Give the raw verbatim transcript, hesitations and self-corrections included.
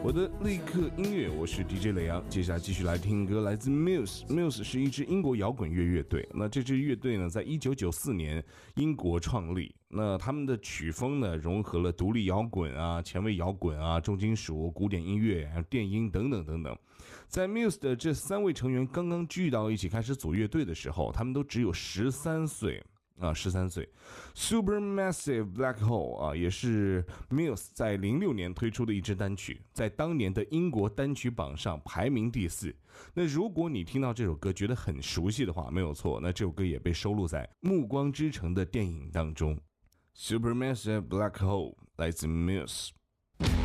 我的立刻音乐，我是 D J 雷阳，接下来继续来听歌，来自 Muse。Muse 是一支英国摇滚乐乐队，那这支乐队呢，在一九九四年英国创立。那他们的曲风呢，融合了独立摇滚啊、前卫摇滚啊、重金属、古典音乐、电音等等等等。在 Muse 的这三位成员刚刚聚到一起开始组乐队的时候，他们都只有十三岁。啊，十三岁 ，Supermassive Black Hole 啊，也是 Muse 在零六年推出的一支单曲，在当年的英国单曲榜上排名第四。那如果你听到这首歌觉得很熟悉的话，没有错，那这首歌也被收录在《暮光之城》的电影当中。Supermassive Black Hole 来自 Muse。